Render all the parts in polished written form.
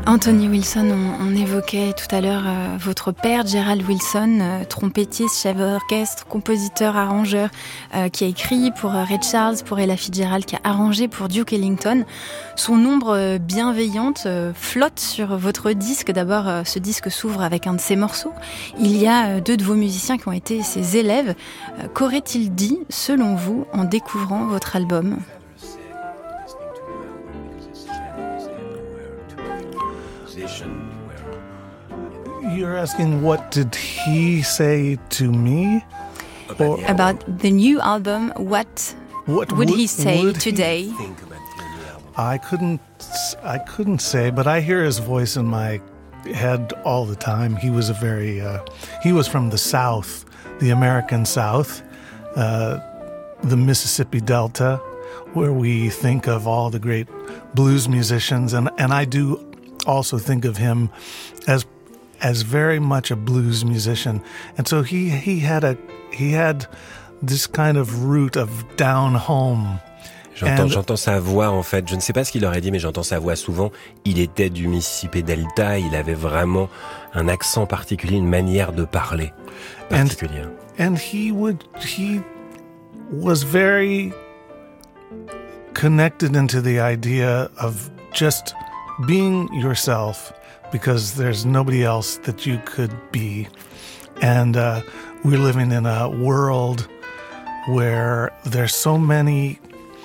Anthony Wilson, on évoquait tout à l'heure votre père, Gerald Wilson, trompettiste, chef d'orchestre, compositeur, arrangeur, qui a écrit pour Ray Charles, pour Ella Fitzgerald, qui a arrangé pour Duke Ellington. Son ombre bienveillante flotte sur votre disque. D'abord, ce disque s'ouvre avec un de ses morceaux. Il y a deux de vos musiciens qui ont été ses élèves. Qu'aurait-il dit, selon vous, en découvrant votre album ? You're asking what did he say to me? Or About the new album, what would he say today? I couldn't say, but I hear his voice in my head all the time. He was he was from the South, the American South, the Mississippi Delta, where we think of all the great blues musicians, and I do also think of him as very much a blues musician. And so he had this kind of root of down home. J'entends sa voix, en fait. Je ne sais pas ce qu'il aurait dit, mais j'entends sa voix souvent. Il était du Mississippi Delta. Il avait vraiment un accent particulier, une manière de parler particulière. And he was very connected into the idea of just being yourself, because there's nobody else that you could be. And we're living in a world where there's so many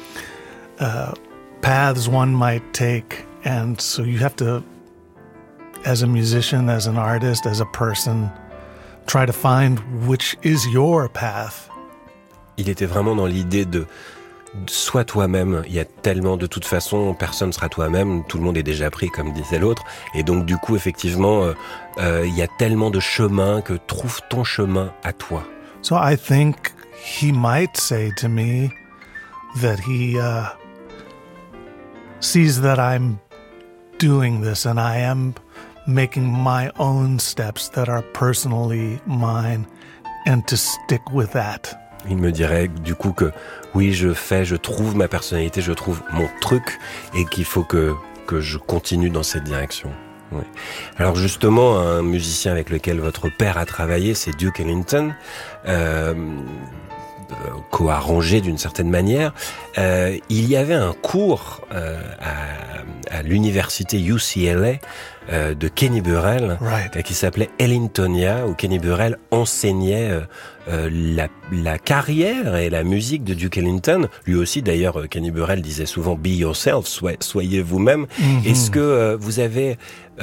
paths one might take, and so you have to, as a musician, as an artist, as a person, try to find which is your path. Il était vraiment dans l'idée de sois toi-même. Il y a tellement, de toute façon, personne ne sera toi-même, tout le monde est déjà pris, comme disait l'autre, et donc du coup, effectivement, il y a tellement de chemins que trouve ton chemin à toi. So I think he might say to me that he sees that I'm doing this and I am making my own steps that are personally mine, and to stick with that. Il me dirait du coup que oui, je trouve ma personnalité, je trouve mon truc, et qu'il faut que je continue dans cette direction. Oui. Alors justement, un musicien avec lequel votre père a travaillé, c'est Duke Ellington, co-arrangé d'une certaine manière. Il y avait un cours à l'université UCLA de Kenny Burrell, right, qui s'appelait Ellingtonia, où Kenny Burrell enseignait la carrière et la musique de Duke Ellington. Lui aussi, d'ailleurs, Kenny Burrell disait souvent « Be yourself », soyez vous-même. Mm-hmm. Est-ce que vous avez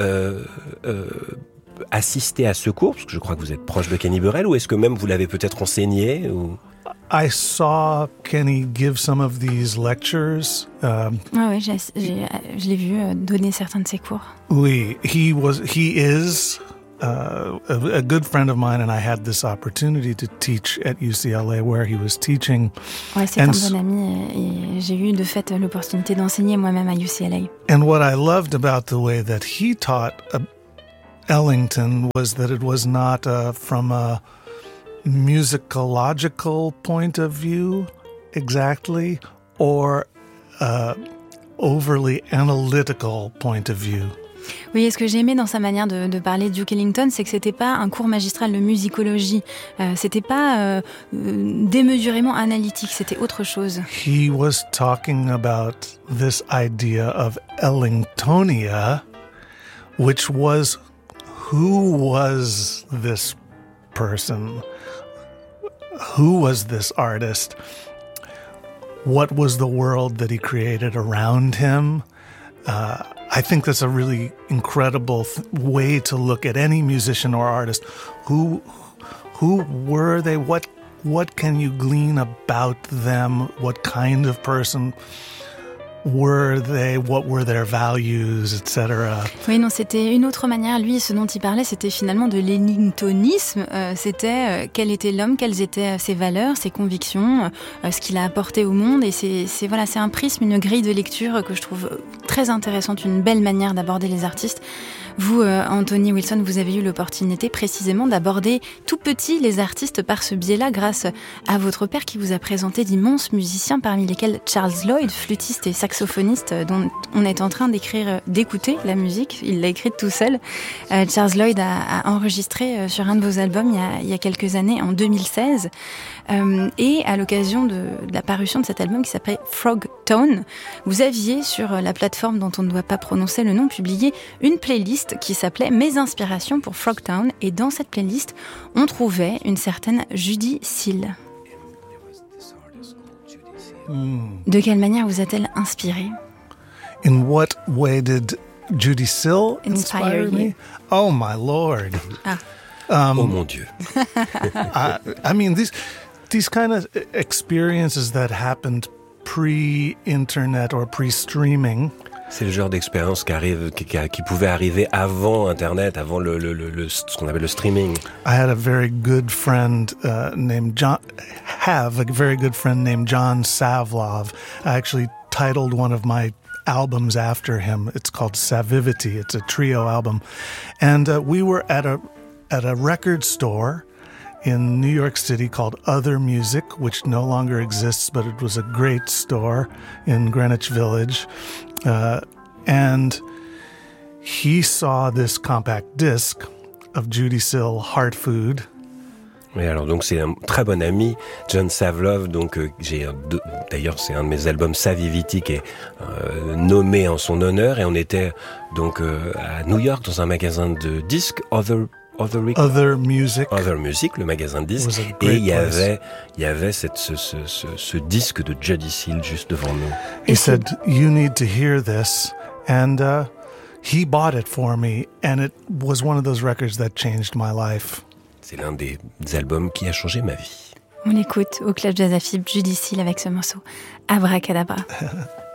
assisté à ce cours, parce que je crois que vous êtes proche de Kenny Burrell, ou est-ce que même vous l'avez peut-être enseigné ou... I saw Kenny give some of these lectures. Oui, je l'ai vu donner certains de ses cours. Oui, he is a good friend of mine, and I had this opportunity to teach at UCLA where he was teaching. Ouais, c'est un bon ami, et j'ai eu de fait l'opportunité d'enseigner moi-même à UCLA. And what I loved about the way that he taught Ellington was that it was not from a musicological point of view exactly, or overly analytical point of view. Oui, et ce que j'ai aimé dans sa manière de parler de Duke Ellington, c'est que c'était pas un cours magistral de musicologie, c'était pas démesurément analytique, c'était autre chose. He was talking about this idea of Ellingtonia, which was, who was this person? Who was this artist? What was the world that he created around him? I think that's a really incredible way to look at any musician or artist. Who were they? What can you glean about them? What kind of person were they? What were their values, etc. Oui, non, c'était une autre manière. Lui, ce dont il parlait, c'était finalement de l'ellingtonisme. C'était quel était l'homme, quelles étaient ses valeurs, ses convictions, ce qu'il a apporté au monde. Et c'est un prisme, une grille de lecture que je trouve très intéressante, une belle manière d'aborder les artistes. Vous, Anthony Wilson, vous avez eu l'opportunité précisément d'aborder tout petit les artistes par ce biais-là, grâce à votre père qui vous a présenté d'immenses musiciens, parmi lesquels Charles Lloyd, flûtiste et saxophoniste saxophoniste dont on est en train d'écouter la musique. Il l'a écrite tout seul. Charles Lloyd a enregistré sur un de vos albums il y a quelques années, en 2016. Et à l'occasion de la parution de cet album qui s'appelait Frogtown, vous aviez sur la plateforme dont on ne doit pas prononcer le nom publié une playlist qui s'appelait Mes inspirations pour Frogtown. Et dans cette playlist, on trouvait une certaine Judy Seal. De quelle manière vous a-t-elle inspiré? In what way did Judy Seal inspire me? Oh my Lord! Oh mon Dieu! I mean, these kind of experiences that happened pre-internet or pre-streaming. C'est le genre d'expérience qui pouvait arriver avant Internet, avant ce qu'on appelle le streaming. I had a very good friend named John Savlov. I actually titled one of my albums after him. It's called Savivity. It's a trio album. And we were at a record store in New York City called Other Music, which no longer exists, but it was a great store in Greenwich Village. And he saw this compact disc of Judy Seal, Heart Food. Oui, alors donc c'est un très bon ami, John Savlov. Donc d'ailleurs c'est un de mes albums Savivity qui est nommé en son honneur. Et on était donc à New York dans un magasin de disques, Other Music, le magasin de disques, et il y avait ce disque de Judy Seal juste devant nous. He said, "You need to hear this," and he bought it for me, and it was one of those records that changed my life. C'est l'un des albums qui a changé ma vie. On l'écoute au Club Jazz à Fib, Judy Seal avec ce morceau Abracadabra.